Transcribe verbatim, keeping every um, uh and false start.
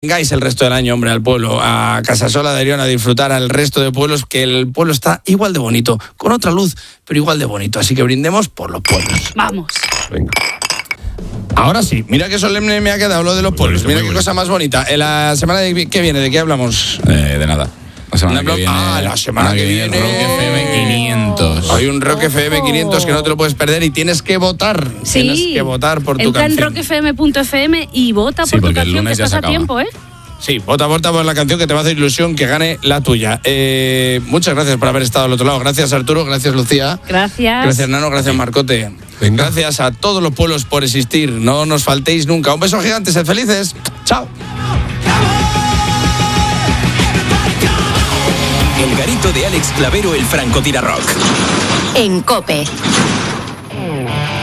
Vengáis el resto del año, hombre, al pueblo, a Casasola de Arión, a disfrutar al resto de pueblos, que el pueblo está igual de bonito, con otra luz, pero igual de bonito. Así que brindemos por los pueblos. Vamos. Venga. Ahora sí, mira qué solemne me ha quedado lo de los pueblos. Mira qué cosa más bonita. En la semana de, que viene, ¿de qué hablamos? Eh, de nada. La semana No, que viene, ah, la semana que viene. Rock F M quinientos. Hay un Rock F M quinientos que no te lo puedes perder y tienes que votar. Sí. Tienes que votar por tu Entra canción. en rock f m punto f m y vota Sí, por tu porque el canción, que lunes ya estás se a acaba. tiempo, ¿eh? Sí, vota, vota por la canción que te va a hacer ilusión que gane la tuya. Eh, muchas gracias por haber estado al otro lado. Gracias, Arturo. Gracias, Lucía. Gracias. Gracias, Nano. Gracias, Marcote. Venga. Gracias a todos los pueblos por existir. No nos faltéis nunca. Un beso gigante. Sed felices. Chao. El garito de Alex Clavero, el francotirador. En COPE.